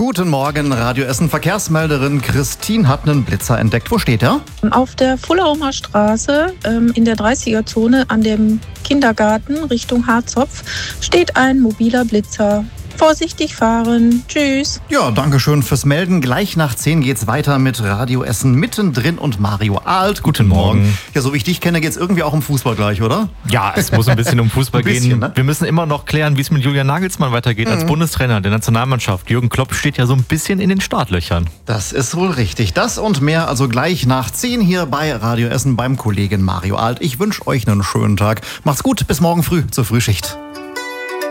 Guten Morgen, Radio Essen. Verkehrsmelderin Christine hat einen Blitzer entdeckt. Wo steht er? Auf der Fulaumer Straße in der 30er-Zone an dem Kindergarten Richtung Harzopf steht ein mobiler Blitzer. Vorsichtig fahren. Tschüss. Ja, danke schön fürs Melden. Gleich nach 10 geht's weiter mit Radio Essen mittendrin und Mario Alt. Guten Morgen. Ja, so wie ich dich kenne, geht's irgendwie auch um Fußball gleich, oder? Ja, es muss ein bisschen um Fußball gehen. Ne? Wir müssen immer noch klären, wie es mit Julian Nagelsmann weitergeht als Bundestrainer der Nationalmannschaft. Jürgen Klopp steht ja so ein bisschen in den Startlöchern. Das ist wohl richtig. Das und mehr also gleich nach 10 hier bei Radio Essen beim Kollegen Mario Alt. Ich wünsche euch einen schönen Tag. Macht's gut, bis morgen früh zur Frühschicht.